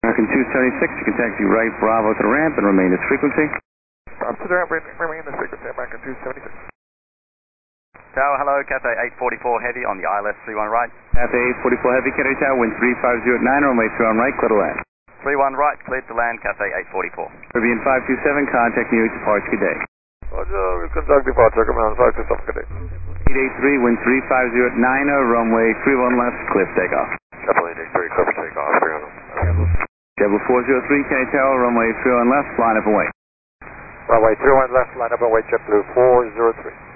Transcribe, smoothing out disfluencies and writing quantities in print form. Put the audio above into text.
American 276, you can taxi right Bravo to the ramp and remain at frequency. Up to the ramp, remain the frequency, American 276. Tower, hello, Cathay 844 Heavy on the ILS 31 right. Cathay 844 Heavy, Cathay Tower, wind 3509, runway 31 right, clear to land. 31 right, cleared to land, Cathay 844. Caribbean 527, contact New York departure, good day. Roger, we conduct departure, command 527, good day. 883, wind 3509, runway 31 left, clear for takeoff. Double 883, clear for takeoff, 300. Devil 403, K Tower, runway 31 left, line up and wait. Runway 31 left, line up and wait, JetBlue 403.